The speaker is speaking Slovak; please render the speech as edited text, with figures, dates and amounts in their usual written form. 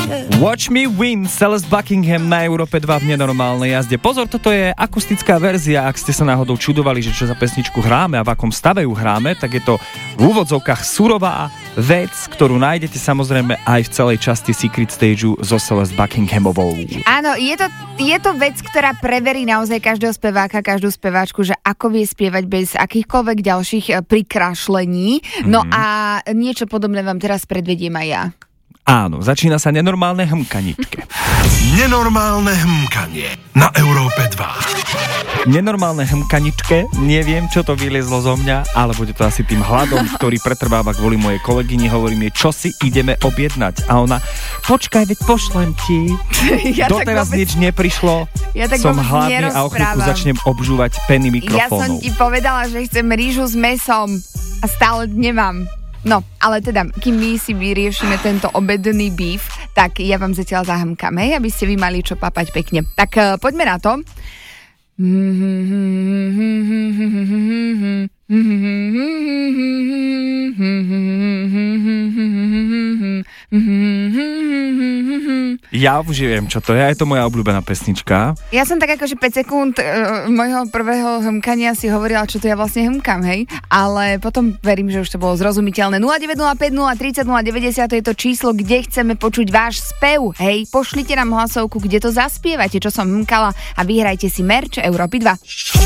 Watch Me Win, Celeste Buckingham na Európe 2 v nenormálnej jazde. Pozor, toto je akustická verzia, ak ste sa náhodou čudovali, že čo za pesničku hráme a v akom stave ju hráme, tak je to v úvodzovkách surová vec, ktorú nájdete samozrejme aj v celej časti Secret Stageu so Celeste Buckinghamovou. Áno, je to vec, ktorá preverí naozaj každého speváka, každú speváčku, že ako vie spievať bez akýchkoľvek ďalších prikrášlení. No a niečo podobné vám teraz predvediem aj ja. Áno, začína sa nenormálne hmkaničke. Nenormálne hmkanie na Európe 2. Nenormálne hmkaničke, neviem, čo to vyliezlo zo mňa, ale bude to asi tým hladom, ktorý pretrváva kvôli mojej kolegyni. Hovorím jej, čo si ideme objednať. A ona, počkaj, veď pošlem ti. Doteraz nič neprišlo. Som hladný a o chvíľku začnem obžúvať peny mikrofónov. Ja som ti povedala, že chcem rýžu s mäsom a stále nemám. No, ale teda, kým my si vyriešime tento obedný beef, tak ja vám zatiaľ zahmkam, hej, aby ste vy mali čo papať pekne. Tak poďme na to. Ja už viem, čo to je, je to moja obľúbená pesnička. Ja som tak akože 5 sekúnd mojho prvého hmkania si hovorila, čo to ja vlastne hmkam, hej, ale potom verím, že už to bolo zrozumiteľné. 0905 030 090, to je to číslo, kde chceme počuť váš spev, hej, pošlite nám hlasovku, kde to zaspievate, čo som hmkala a vyhrajte si merch Európy 2.